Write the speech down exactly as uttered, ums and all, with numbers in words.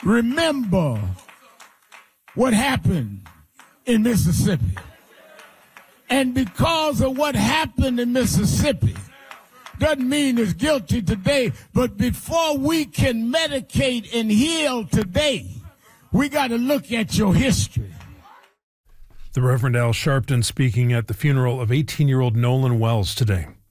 remember what happened in Mississippi. And because of what happened in Mississippi, doesn't mean it's guilty today, but before we can medicate and heal today, we got to look at your history. The Reverend Al Sharpton speaking at the funeral of eighteen-year-old Nolan Wells today.